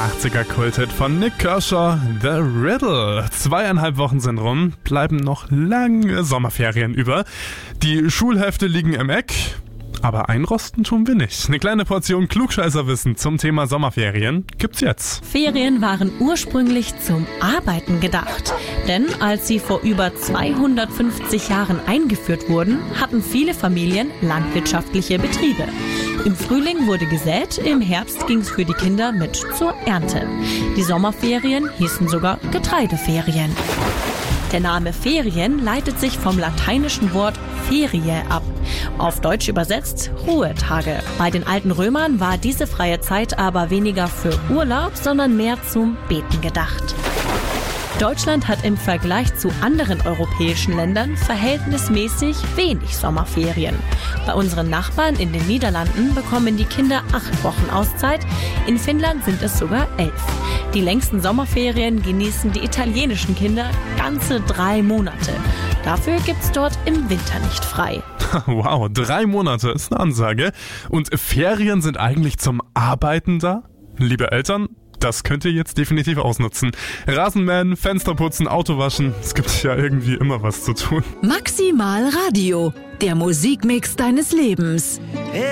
80er-Kulthit von Nik Kershaw, The Riddle. 2,5 Wochen sind rum, bleiben noch lange Sommerferien über. Die Schulhefte liegen im Eck, aber einrosten tun wir nicht. Eine kleine Portion Klugscheißerwissen zum Thema Sommerferien gibt's jetzt. Ferien waren ursprünglich zum Arbeiten gedacht. Denn als sie vor über 250 Jahren eingeführt wurden, hatten viele Familien landwirtschaftliche Betriebe. Im Frühling wurde gesät, im Herbst ging's für die Kinder mit zur Ernte. Die Sommerferien hießen sogar Getreideferien. Der Name Ferien leitet sich vom lateinischen Wort ferie ab. Auf Deutsch übersetzt Ruhetage. Bei den alten Römern war diese freie Zeit aber weniger für Urlaub, sondern mehr zum Beten gedacht. Deutschland hat im Vergleich zu anderen europäischen Ländern verhältnismäßig wenig Sommerferien. Bei unseren Nachbarn in den Niederlanden bekommen die Kinder 8 Wochen Auszeit, in Finnland sind es sogar 11. Die längsten Sommerferien genießen die italienischen Kinder ganze 3 Monate. Dafür gibt's dort im Winter nicht frei. Wow, 3 Monate ist eine Ansage. Und Ferien sind eigentlich zum Arbeiten da? Liebe Eltern, das könnt ihr jetzt definitiv ausnutzen. Rasenmähen, Fenster putzen, Auto waschen. Es gibt ja irgendwie immer was zu tun. Maximal Radio, der Musikmix deines Lebens.